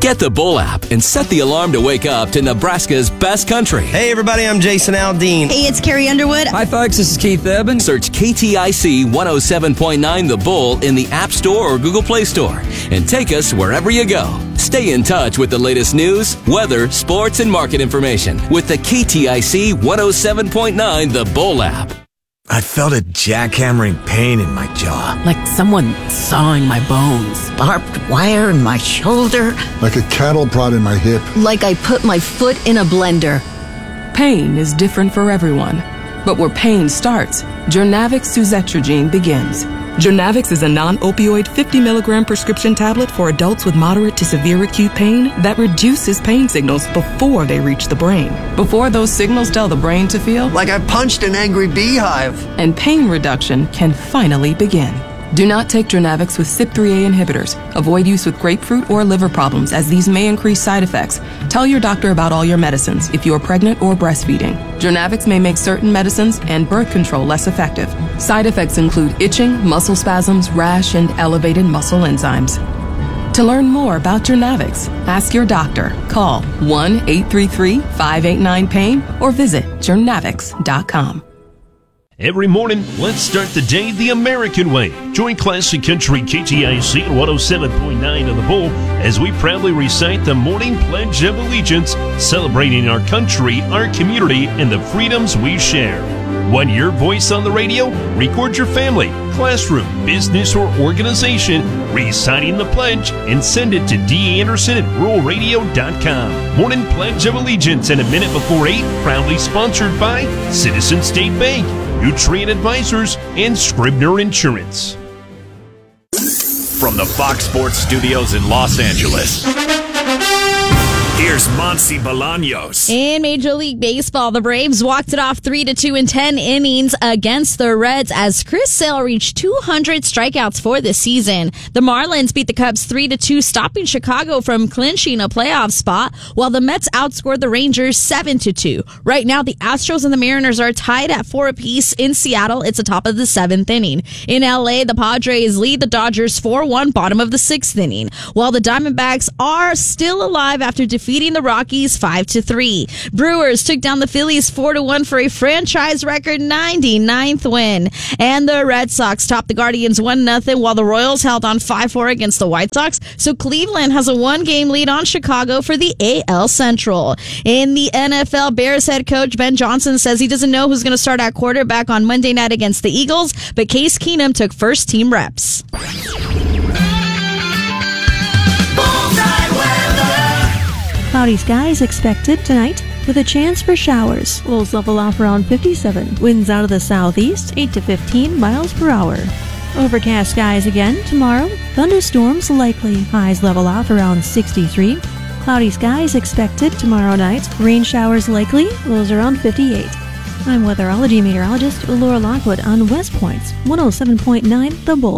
Get the Bull app and set the alarm to wake up to Nebraska's best country. Hey everybody, I'm Jason Aldean. Hey, it's Carrie Underwood. Hi folks, this is Keith Urban. Search KTIC 107.9 The Bull in the App Store or Google Play Store and take us wherever you go. Stay in touch with the latest news, weather, sports, and market information with the KTIC 107.9 The Bull app. I felt a jackhammering pain in my jaw. Like someone sawing my bones. Barbed wire in my shoulder. Like a cattle prod in my hip. Like I put my foot in a blender. Pain is different for everyone. But where pain starts, Journavx suzetrigine begins. Journavx is a non-opioid 50 milligram prescription tablet for adults with moderate to severe acute pain that reduces pain signals before they reach the brain. Before those signals tell the brain to feel like I punched an angry beehive. And pain reduction can finally begin. Do not take Journavx with CYP3A inhibitors. Avoid use with grapefruit or liver problems, as these may increase side effects. Tell your doctor about all your medicines if you are pregnant or breastfeeding. Journavx may make certain medicines and birth control less effective. Side effects include itching, muscle spasms, rash, and elevated muscle enzymes. To learn more about Journavx, ask your doctor. Call 1-833-589-PAIN or visit journavx.com. Every morning, let's start the day the American way. Join Classic Country KTIC 107.9 of The Bull as we proudly recite the morning Pledge of Allegiance, celebrating our country, our community, and the freedoms we share. Want your voice on the radio? Record your family, classroom, business, or organization reciting the pledge and send it to danderson@ruralradio.com. Morning Pledge of Allegiance at a minute before 8, proudly sponsored by Citizen State Bank, Nutrient Advisors, and Scribner Insurance. From the Fox Sports Studios in Los Angeles, here's Monsi Bolaños. In Major League Baseball, the Braves walked it off 3-2 in 10 innings against the Reds as Chris Sale reached 200 strikeouts for the season. The Marlins beat the Cubs 3-2, stopping Chicago from clinching a playoff spot, while the Mets outscored the Rangers 7-2. Right now, the Astros and the Mariners are tied at 4 apiece. In Seattle, it's the top of the 7th inning. In LA, the Padres lead the Dodgers 4-1, bottom of the 6th inning, while the Diamondbacks are still alive after defeating the Rockies 5-3. Brewers took down the Phillies 4-1 for a franchise record 99th win. And the Red Sox topped the Guardians 1-0, while the Royals held on 5-4 against the White Sox. So Cleveland has a 1-game lead on Chicago for the AL Central. In the NFL, Bears head coach Ben Johnson says he doesn't know who's going to start at quarterback on Monday night against the Eagles, but Case Keenum took first team reps. Cloudy skies expected tonight with a chance for showers. Lows level off around 57. Winds out of the southeast, 8 to 15 miles per hour. Overcast skies again tomorrow. Thunderstorms likely. Highs level off around 63. Cloudy skies expected tomorrow night. Rain showers likely. Lows around 58. I'm weatherology meteorologist Laura Lockwood on West Point's 107.9 The Bull.